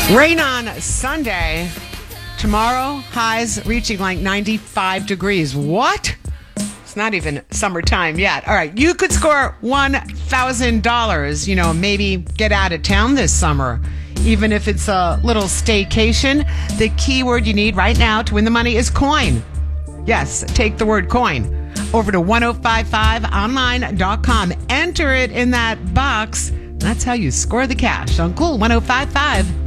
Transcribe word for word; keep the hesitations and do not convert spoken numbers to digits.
Rain on Sunday. Tomorrow, highs reaching like ninety-five degrees. What? It's not even summertime yet. All right, you could score one thousand dollars, you know, maybe get out of town this summer. Even if it's a little staycation, the key word you need right now to win the money is coin. Yes, take the word coin. Over to ten fifty-five online dot com. Enter it in that box. That's how you score the cash on Cool ten fifty-five.